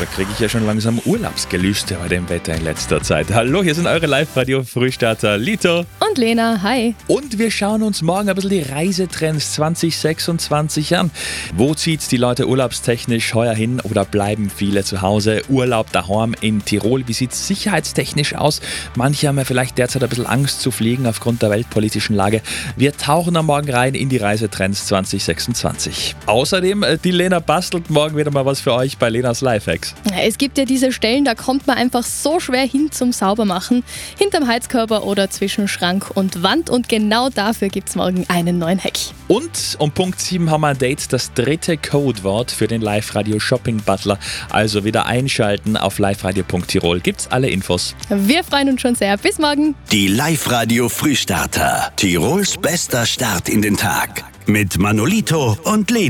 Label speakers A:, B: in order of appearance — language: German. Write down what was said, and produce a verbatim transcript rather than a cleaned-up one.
A: Da kriege ich ja schon langsam Urlaubsgelüste bei dem Wetter in letzter Zeit. Hallo, hier sind eure Live-Radio-Frühstarter Lito
B: und Lena, hi.
A: Und wir schauen uns morgen ein bisschen die Reisetrends zwanzig sechsundzwanzig an. Wo zieht's die Leute urlaubstechnisch heuer hin oder bleiben viele zu Hause? Urlaub daheim in Tirol, wie sieht's sicherheitstechnisch aus? Manche haben ja vielleicht derzeit ein bisschen Angst zu fliegen aufgrund der weltpolitischen Lage. Wir tauchen am Morgen rein in die Reisetrends zwanzig sechsundzwanzig. Außerdem, die Lena bastelt morgen wieder mal was für euch bei Lenas Lifehacks.
B: Es gibt ja diese Stellen, da kommt man einfach so schwer hin zum Saubermachen. Hinterm Heizkörper oder zwischen Schrank und Wand. Und genau dafür gibt es morgen einen neuen Hack.
A: Und um Punkt sieben haben wir ein Date, das dritte Codewort für den Live-Radio Shopping Butler. Also wieder einschalten auf liveradio punkt tirol. Gibt's alle Infos.
B: Wir freuen uns schon sehr. Bis morgen.
C: Die Live-Radio Frühstarter. Tirols bester Start in den Tag. Mit Manolito und Lena.